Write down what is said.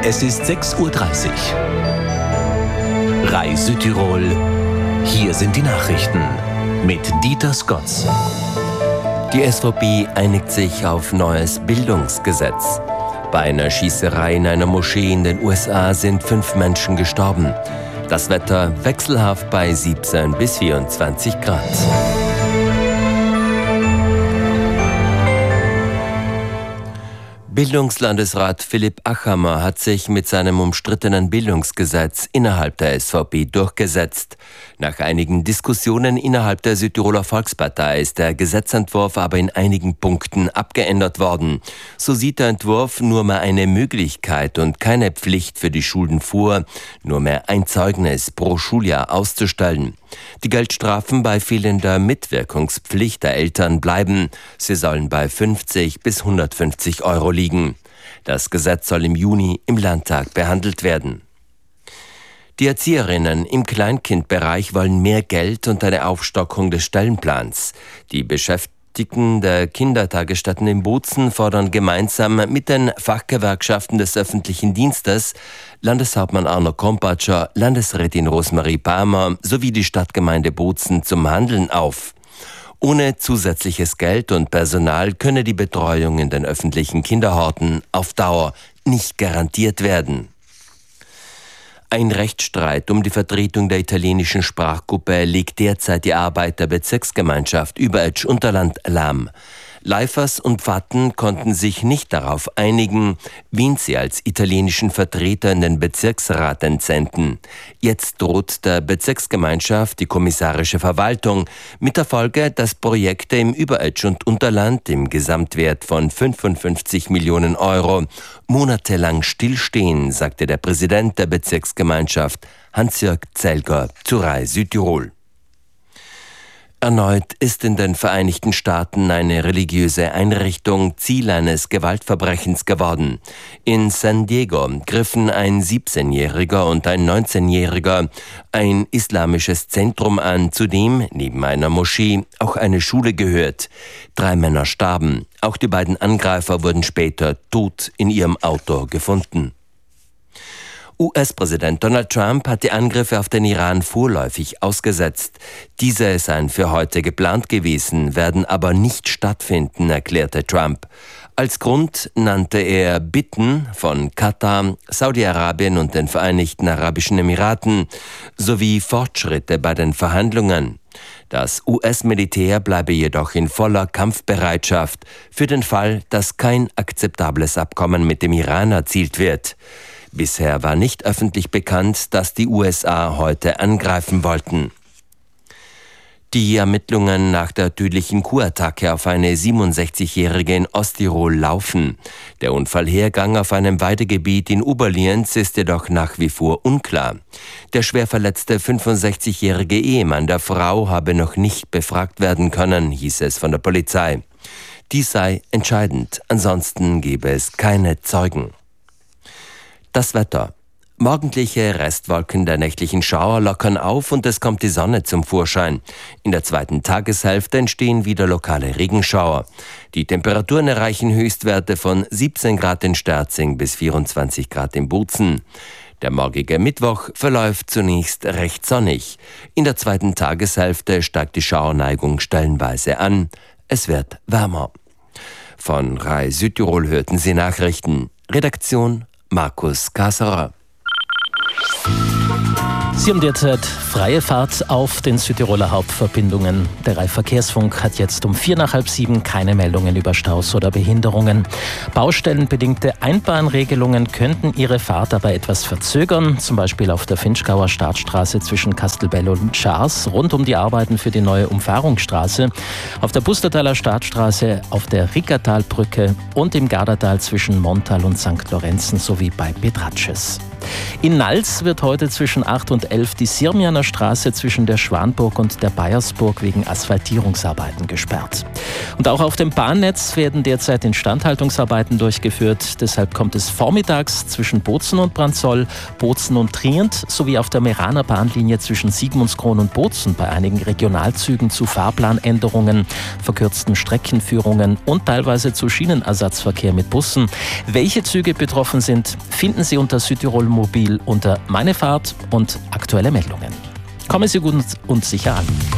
Es ist 6:30 Uhr. RAI Südtirol. Hier sind die Nachrichten mit Dieter Skotz. Die SVP einigt sich auf neues Bildungsgesetz. Bei einer Schießerei in einer Moschee in den USA sind 5 Menschen gestorben. Das Wetter wechselhaft bei 17 bis 24 Grad. Bildungslandesrat Philipp Achammer hat sich mit seinem umstrittenen Bildungsgesetz innerhalb der SVP durchgesetzt. Nach einigen Diskussionen innerhalb der Südtiroler Volkspartei ist der Gesetzentwurf aber in einigen Punkten abgeändert worden. So sieht der Entwurf nur mehr eine Möglichkeit und keine Pflicht für die Schulen vor, nur mehr ein Zeugnis pro Schuljahr auszustellen. Die Geldstrafen bei fehlender Mitwirkungspflicht der Eltern bleiben. Sie sollen bei 50 bis 150 Euro liegen. Das Gesetz soll im Juni im Landtag behandelt werden. Die Erzieherinnen im Kleinkindbereich wollen mehr Geld und eine Aufstockung des Stellenplans. Die Beschäftigten der Kindertagesstätten in Bozen fordern gemeinsam mit den Fachgewerkschaften des öffentlichen Dienstes, Landeshauptmann Arno Kompatscher, Landesrätin Rosemarie Palmer sowie die Stadtgemeinde Bozen zum Handeln auf. Ohne zusätzliches Geld und Personal könne die Betreuung in den öffentlichen Kinderhorten auf Dauer nicht garantiert werden. Ein Rechtsstreit um die Vertretung der italienischen Sprachgruppe legt derzeit die Arbeit der Bezirksgemeinschaft Überetsch-Unterland lahm. Leifers und Pfatten konnten sich nicht darauf einigen, wen sie als italienischen Vertreter in den Bezirksrat entsenden. Jetzt droht der Bezirksgemeinschaft die kommissarische Verwaltung mit der Folge, dass Projekte im Überetsch und Unterland im Gesamtwert von 55 Millionen Euro monatelang stillstehen, sagte der Präsident der Bezirksgemeinschaft Hans-Jörg Zelger zu RAI Südtirol. Erneut ist in den Vereinigten Staaten eine religiöse Einrichtung Ziel eines Gewaltverbrechens geworden. In San Diego griffen ein 17-Jähriger und ein 19-Jähriger ein islamisches Zentrum an, zu dem neben einer Moschee auch eine Schule gehört. 3 Männer starben. Auch die beiden Angreifer wurden später tot in ihrem Auto gefunden. US-Präsident Donald Trump hat die Angriffe auf den Iran vorläufig ausgesetzt. Diese seien für heute geplant gewesen, werden aber nicht stattfinden, erklärte Trump. Als Grund nannte er Bitten von Katar, Saudi-Arabien und den Vereinigten Arabischen Emiraten sowie Fortschritte bei den Verhandlungen. Das US-Militär bleibe jedoch in voller Kampfbereitschaft für den Fall, dass kein akzeptables Abkommen mit dem Iran erzielt wird. Bisher war nicht öffentlich bekannt, dass die USA heute angreifen wollten. Die Ermittlungen nach der tödlichen Kuhattacke auf eine 67-Jährige in Osttirol laufen. Der Unfallhergang auf einem Weidegebiet in Oberlienz ist jedoch nach wie vor unklar. Der schwer verletzte 65-jährige Ehemann der Frau habe noch nicht befragt werden können, hieß es von der Polizei. Dies sei entscheidend, ansonsten gebe es keine Zeugen. Das Wetter. Morgendliche Restwolken der nächtlichen Schauer lockern auf und es kommt die Sonne zum Vorschein. In der zweiten Tageshälfte entstehen wieder lokale Regenschauer. Die Temperaturen erreichen Höchstwerte von 17 Grad in Sterzing bis 24 Grad in Bozen. Der morgige Mittwoch verläuft zunächst recht sonnig. In der zweiten Tageshälfte steigt die Schauerneigung stellenweise an. Es wird wärmer. Von RAI Südtirol hörten Sie Nachrichten. Redaktion Markus Kasserer. Sie haben derzeit freie Fahrt auf den Südtiroler Hauptverbindungen. Der RAI Verkehrsfunk hat jetzt um 6:45 keine Meldungen über Staus oder Behinderungen. Baustellenbedingte Einbahnregelungen könnten Ihre Fahrt aber etwas verzögern, zum Beispiel auf der Finchgauer Startstraße zwischen Castelbello und Schaas, rund um die Arbeiten für die neue Umfahrungsstraße, auf der Pustertaler Startstraße, auf der Rickertalbrücke und im Gardatal zwischen Montal und St. Lorenzen sowie bei Betratsches. In Nals wird heute zwischen 8 und 11 die Sirmianer Straße zwischen der Schwanburg und der Bayersburg wegen Asphaltierungsarbeiten gesperrt. Und auch auf dem Bahnnetz werden derzeit Instandhaltungsarbeiten durchgeführt. Deshalb kommt es vormittags zwischen Bozen und Branzoll, Bozen und Trient sowie auf der Meraner Bahnlinie zwischen Sigmundskron und Bozen bei einigen Regionalzügen zu Fahrplanänderungen, verkürzten Streckenführungen und teilweise zu Schienenersatzverkehr mit Bussen. Welche Züge betroffen sind, finden Sie unter Südtirol Mobil unter Meine Fahrt und aktuelle Meldungen. Kommen Sie gut und sicher an.